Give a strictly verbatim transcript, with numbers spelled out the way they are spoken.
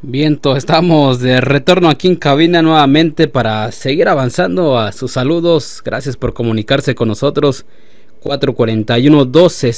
Viento, estamos de retorno aquí en cabina nuevamente para seguir avanzando a sus saludos. Gracias por comunicarse con nosotros. cuatro cuarenta y uno, doce